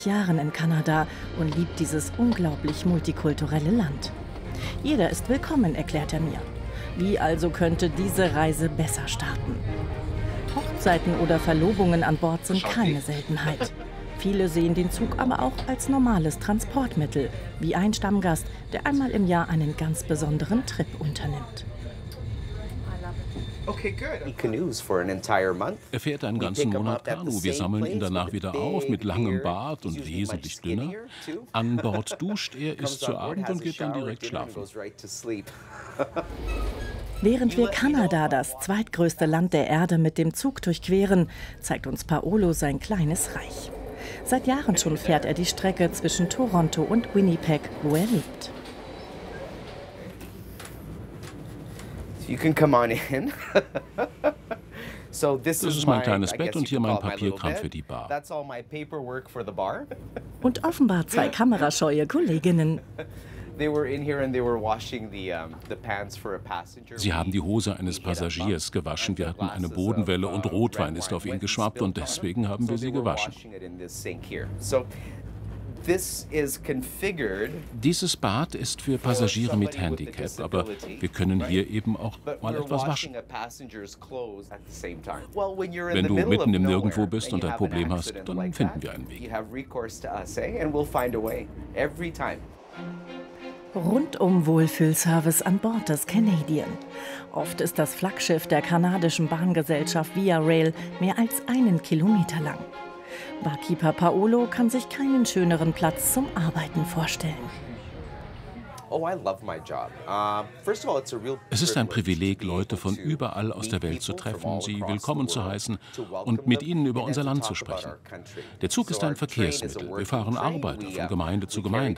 Jahren in Kanada und liebt dieses unglaublich multikulturelle Land. Jeder ist willkommen, erklärt er mir. Wie also könnte diese Reise besser starten? Hochzeiten oder Verlobungen an Bord sind keine Seltenheit. Viele sehen den Zug aber auch als normales Transportmittel, wie ein Stammgast, der einmal im Jahr einen ganz besonderen Trip unternimmt. Er fährt einen ganzen Monat Kanu. Wir sammeln ihn danach wieder auf mit langem Bart und wesentlich dünner. An Bord duscht er, isst zu Abend und geht dann direkt schlafen. Während wir Kanada, das zweitgrößte Land der Erde, mit dem Zug durchqueren, zeigt uns Paolo sein kleines Reich. Seit Jahren schon fährt er die Strecke zwischen Toronto und Winnipeg, wo er lebt. You can come on in. Das ist mein kleines Bett und hier mein Papierkram für die Bar. Und offenbar zwei kamerascheue Kolleginnen. Sie haben die Hose eines Passagiers gewaschen. Wir hatten eine Bodenwelle und Rotwein ist auf ihn geschwappt und deswegen haben wir sie gewaschen. Dieses Bad ist für Passagiere mit Handicap, aber wir können hier eben auch mal etwas waschen. Wenn du mitten im Nirgendwo bist und ein Problem hast, dann finden wir einen Weg. Rundum Wohlfühlservice an Bord des Canadian. Oft ist das Flaggschiff der kanadischen Bahngesellschaft Via Rail mehr als 1 Kilometer lang. Barkeeper Paolo kann sich keinen schöneren Platz zum Arbeiten vorstellen. Es ist ein Privileg, Leute von überall aus der Welt zu treffen, sie willkommen zu heißen und mit ihnen über unser Land zu sprechen. Der Zug ist ein Verkehrsmittel. Wir fahren Arbeiter von Gemeinde zu Gemeinde.